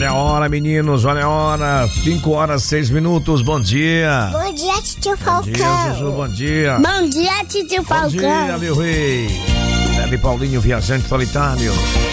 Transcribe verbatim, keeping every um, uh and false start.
Olha a hora, meninos, olha a hora. cinco horas, seis minutos. Bom dia. Bom dia, tio Falcão. Bom dia, Zuzu, bom dia. Bom dia, tio Falcão. Bom dia, meu rei. Leve Paulinho, viajante solitário.